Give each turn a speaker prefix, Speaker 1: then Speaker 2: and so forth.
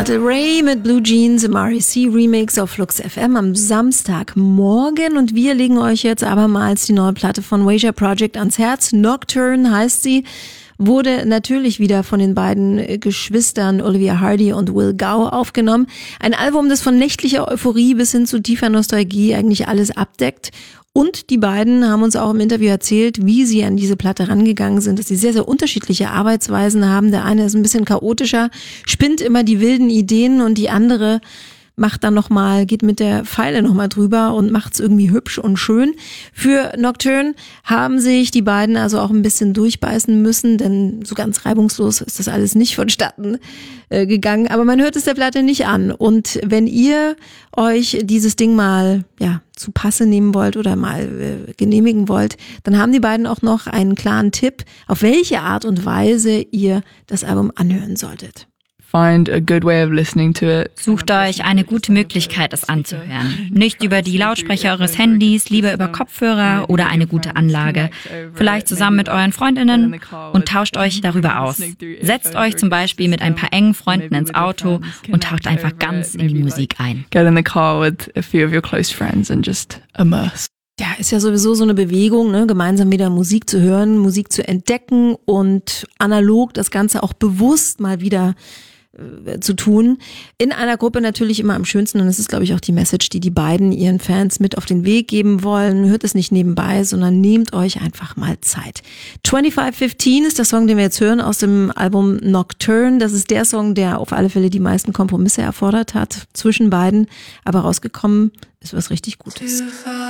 Speaker 1: Lana Del Rey mit Blue Jeans im REC Remix auf Flux FM am Samstagmorgen und wir legen euch jetzt abermals die neue Platte von Wager Project ans Herz. Nocturne heißt sie, wurde natürlich wieder von den beiden Geschwistern Olivia Hardy und Will Gau aufgenommen. Ein Album, das von nächtlicher Euphorie bis hin zu tiefer Nostalgie eigentlich alles abdeckt. Und die beiden haben uns auch im Interview erzählt, wie sie an diese Platte rangegangen sind, dass sie sehr, sehr unterschiedliche Arbeitsweisen haben. Der eine ist ein bisschen chaotischer, spinnt immer die wilden Ideen und die andere macht dann nochmal, geht mit der Pfeile nochmal drüber und macht's irgendwie hübsch und schön. Für Nocturne haben sich die beiden also auch ein bisschen durchbeißen müssen, denn so ganz reibungslos ist das alles nicht vonstatten gegangen. Aber man hört es der Platte nicht an. Und wenn ihr euch dieses Ding mal zu Passe nehmen wollt oder mal genehmigen wollt, dann haben die beiden auch noch einen klaren Tipp, auf welche Art und Weise ihr das Album anhören solltet.
Speaker 2: Sucht euch eine gute Möglichkeit, es anzuhören. Nicht über die Lautsprecher eures Handys, lieber über Kopfhörer oder eine gute Anlage. Vielleicht zusammen mit euren Freundinnen und tauscht euch darüber aus. Setzt euch zum Beispiel mit ein paar engen Freunden ins Auto und taucht einfach ganz in die Musik ein.
Speaker 3: Get in the car with a few of your close friends and just immerse.
Speaker 1: Ja, ist ja sowieso so eine Bewegung, ne? Gemeinsam wieder Musik zu hören, Musik zu entdecken und analog das Ganze auch bewusst mal wieder zu tun. In einer Gruppe natürlich immer am schönsten und das ist, glaube ich, auch die Message, die beiden ihren Fans mit auf den Weg geben wollen. Hört es nicht nebenbei, sondern nehmt euch einfach mal Zeit. 2515 ist der Song, den wir jetzt hören aus dem Album Nocturne. Das ist der Song, der auf alle Fälle die meisten Kompromisse erfordert hat zwischen beiden, aber rausgekommen ist was richtig Gutes.